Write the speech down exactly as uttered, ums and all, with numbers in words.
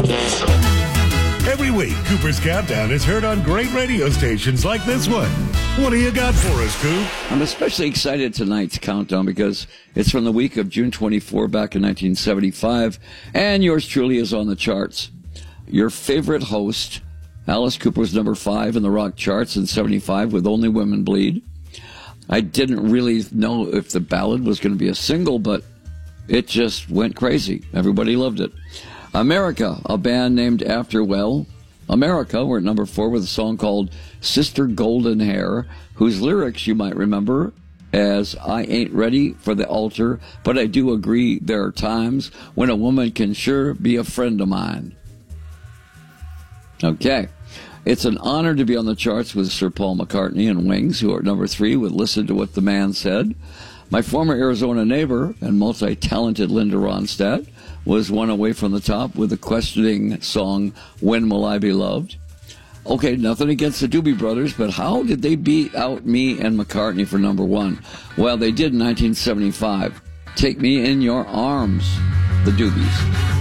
Every week, Cooper's Countdown is heard on great radio stations like this one. What do you got for us, Coop? I'm especially excited tonight's countdown because it's from the week of June twenty-fourth back in nineteen seventy-five, and yours truly is on the charts. Your favorite host, Alice Cooper, was number five in the rock charts in seventy-five with Only Women Bleed. I didn't really know if the ballad was going to be a single, but it just went crazy. Everybody loved it. America, a band named after, well, America, were at number four with a song called Sister Golden Hair, whose lyrics you might remember as I ain't ready for the altar, but I do agree there are times when a woman can sure be a friend of mine. Okay. It's an honor to be on the charts with Sir Paul McCartney and Wings, who are at number three with Listen to What the Man Said. My former Arizona neighbor and multi-talented Linda Ronstadt was one away from the top with the questioning song, When Will I Be Loved? Okay, nothing against the Doobie Brothers, but how did they beat out me and McCartney for number one? Well, they did in nineteen seventy-five. Take Me in Your Arms, the Doobies.